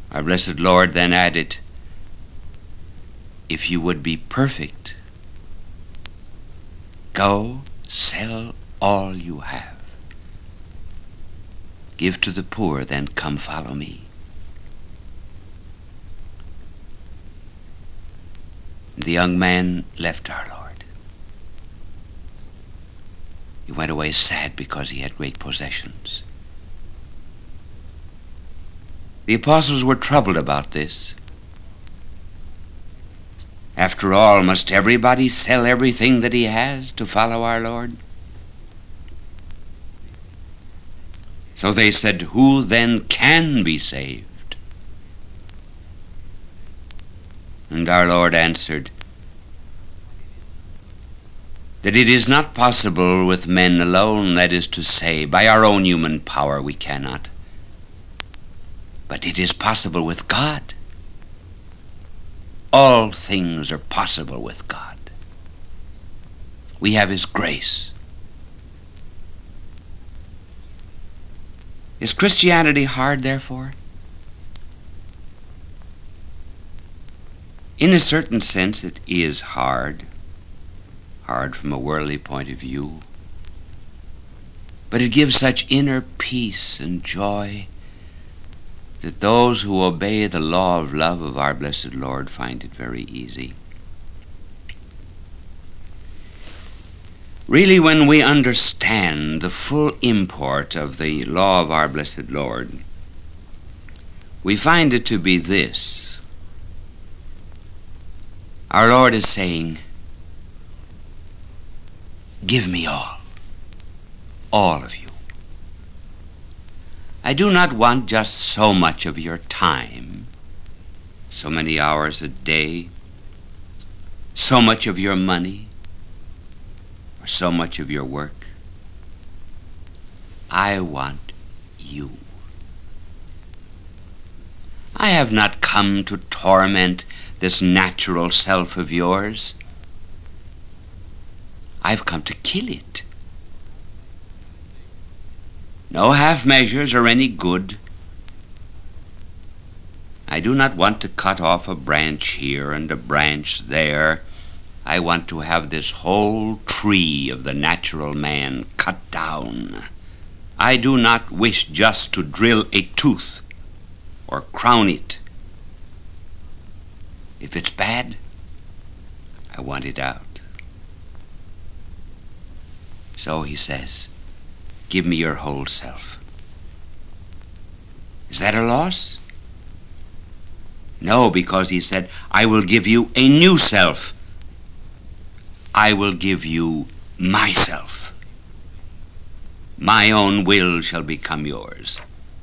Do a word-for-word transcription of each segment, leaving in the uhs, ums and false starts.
Our blessed Lord then added, if you would be perfect, go sell all you have. Give to the poor, then come follow me. The young man left our Lord. He went away sad because he had great possessions. The apostles were troubled about this. After all, must everybody sell everything that he has to follow our Lord? So they said, who then can be saved? And our Lord answered, that it is not possible with men alone, that is to say, by our own human power we cannot. But it is possible with God. All things are possible with God. We have His grace. Is Christianity hard, therefore? In a certain sense, it is hard. Hard from a worldly point of view. But it gives such inner peace and joy that those who obey the law of love of our blessed Lord find it very easy. Really, when we understand the full import of the law of our blessed Lord, we find it to be this. Our Lord is saying, give me all, all of you. I do not want just so much of your time, so many hours a day, so much of your money, or so much of your work. I want you. I have not come to torment this natural self of yours. I've come to kill it. No half measures are any good. I do not want to cut off a branch here and a branch there. I want to have this whole tree of the natural man cut down. I do not wish just to drill a tooth or crown it. If it's bad, I want it out. So he says, give me your whole self. Is that a loss? No, because he said, I will give you a new self. I will give you myself. My own will shall become yours.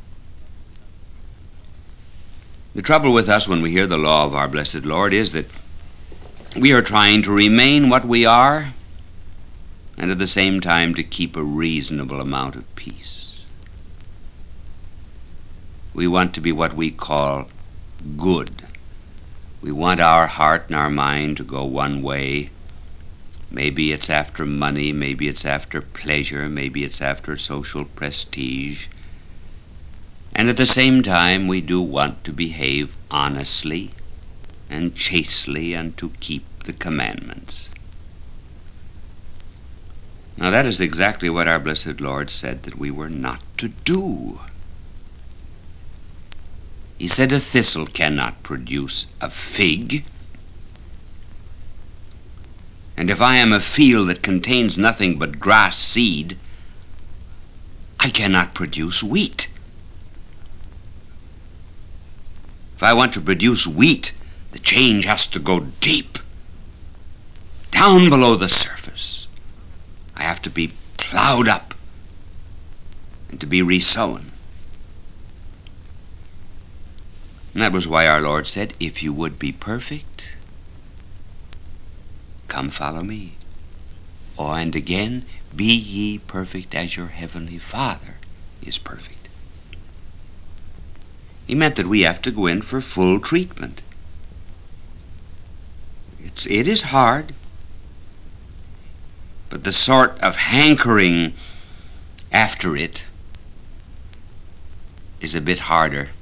The trouble with us when we hear the law of our blessed Lord is that we are trying to remain what we are, and at the same time to keep a reasonable amount of peace. We want to be what we call good. We want our heart and our mind to go one way. Maybe it's after money, maybe it's after pleasure, maybe it's after social prestige. And at the same time, we do want to behave honestly and chastely and to keep the commandments. Now that is exactly what our blessed Lord said that we were not to do. He said a thistle cannot produce a fig. And if I am a field that contains nothing but grass seed, I cannot produce wheat. If I want to produce wheat, the change has to go deep, down below the surface. I have to be plowed up and to be resown. And that was why our Lord said, if you would be perfect, come follow me. Oh, and again, be ye perfect as your heavenly Father is perfect. He meant that we have to go in for full treatment. It's, it is hard, but the sort of hankering after it is a bit harder